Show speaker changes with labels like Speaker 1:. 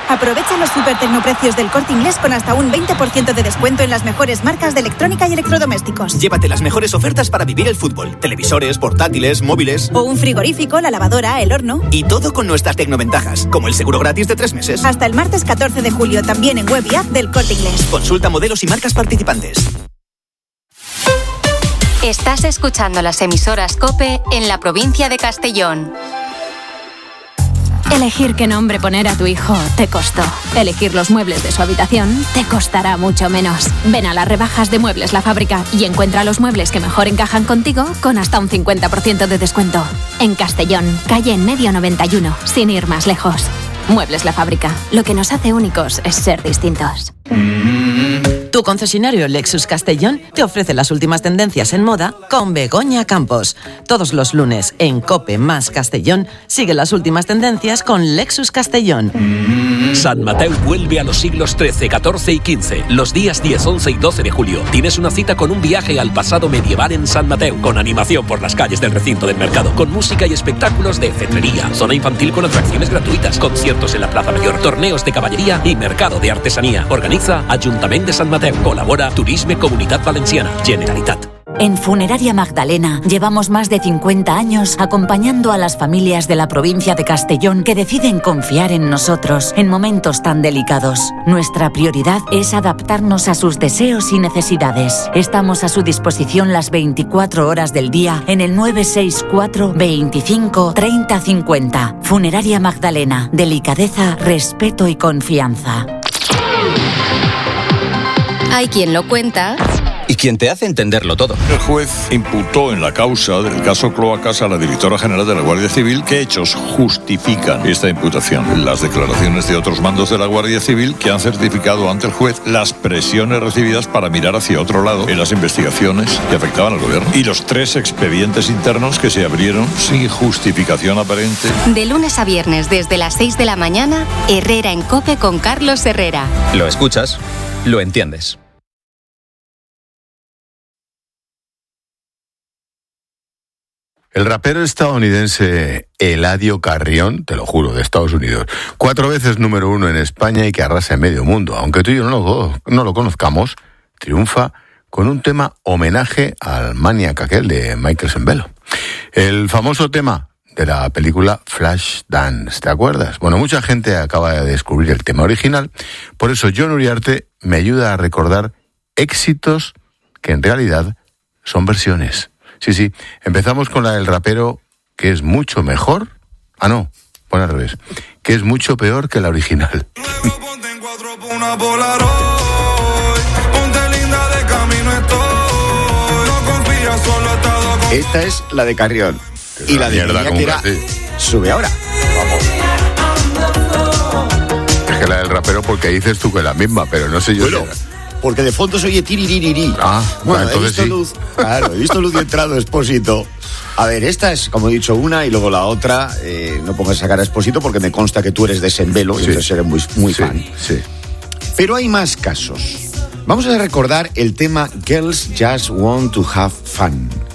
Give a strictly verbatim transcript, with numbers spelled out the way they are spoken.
Speaker 1: Aprovecha los super tecnoprecios del Corte Inglés con hasta un veinte por ciento de descuento en las mejores marcas de electrónica y electrodomésticos.
Speaker 2: Llévate las mejores ofertas para vivir el fútbol. Televisores, portátiles, móviles.
Speaker 1: O un frigorífico, la lavadora, el horno.
Speaker 2: Y todo con nuestras tecnoventajas, como el seguro gratis de tres meses.
Speaker 1: Hasta el martes catorce de julio, también en web y app del Corte Inglés.
Speaker 2: Consulta modelos y marcas participantes.
Speaker 3: Estás escuchando las emisoras COPE en la provincia de Castellón.
Speaker 4: Elegir qué nombre poner a tu hijo te costó. Elegir los muebles de su habitación te costará mucho menos. Ven a las rebajas de Muebles La Fábrica y encuentra los muebles que mejor encajan contigo con hasta un cincuenta por ciento de descuento. En Castellón, calle en medio noventa y uno, sin ir más lejos. Muebles La Fábrica. Lo que nos hace únicos es ser distintos.
Speaker 5: Tu concesionario Lexus Castellón te ofrece las últimas tendencias en moda con Begoña Campos. Todos los lunes en COPE más Castellón sigue las últimas tendencias con Lexus Castellón.
Speaker 6: San Mateo vuelve a los siglos trece, catorce y quince, los días diez, once y doce de julio. Tienes una cita con un viaje al pasado medieval en San Mateo, con animación por las calles del recinto del mercado, con música y espectáculos de cetrería, zona infantil con atracciones gratuitas, conciertos en la Plaza Mayor, torneos de caballería y mercado de artesanía. Organiza Ayuntamiento de San Mateo. Colabora Turisme Comunitat Valenciana, Generalitat.
Speaker 7: En Funeraria Magdalena llevamos más de cincuenta años acompañando a las familias de la provincia de Castellón que deciden confiar en nosotros en momentos tan delicados. Nuestra prioridad es adaptarnos a sus deseos y necesidades. Estamos a su disposición las veinticuatro horas del día en el nueve seis cuatro, veinticinco, treinta cincuenta. Funeraria Magdalena. Delicadeza, respeto y confianza.
Speaker 3: Hay quien lo cuenta
Speaker 8: y quien te hace entenderlo todo.
Speaker 9: El juez imputó en la causa del caso Cloacas a la directora general de la Guardia Civil qué hechos justifican esta imputación. Las declaraciones de otros mandos de la Guardia Civil que han certificado ante el juez las presiones recibidas para mirar hacia otro lado en las investigaciones que afectaban al gobierno y los tres expedientes internos que se abrieron sin justificación aparente.
Speaker 3: De lunes a viernes desde las seis de la mañana, Herrera en COPE con Carlos Herrera.
Speaker 8: Lo escuchas, lo entiendes.
Speaker 10: El rapero estadounidense Eladio Carrión, te lo juro, de Estados Unidos, cuatro veces número uno en España y que arrasa en medio mundo, aunque tú y yo no lo, no lo conozcamos, triunfa con un tema homenaje al Maniac aquel de Michael Sembello. El famoso tema de la película Flashdance, ¿te acuerdas? Bueno, mucha gente acaba de descubrir el tema original, por eso John Uriarte me ayuda a recordar éxitos que en realidad son versiones. Sí, sí, empezamos con la del rapero que es mucho mejor, ah no, pon al revés, que es mucho peor que la original.
Speaker 11: Esta es la de Carrión y la de Niña que era Sube Ahora.
Speaker 10: Es que la del rapero porque dices tú que es la misma, pero no sé yo
Speaker 11: bueno. si era. Porque de fondo se oye tiriririrí.
Speaker 10: Ah, bueno,
Speaker 11: he visto
Speaker 10: sí.
Speaker 11: luz. Claro, he visto luz y entrado Expósito. A ver, esta es, como he dicho, una y luego la otra. Eh, no pongas a cara a Expósito porque me consta que tú eres de Sembello sí. y entonces eres muy, muy
Speaker 10: sí,
Speaker 11: fan.
Speaker 10: Sí.
Speaker 11: Pero hay más casos. Vamos a recordar el tema Girls Just Want to Have Fun.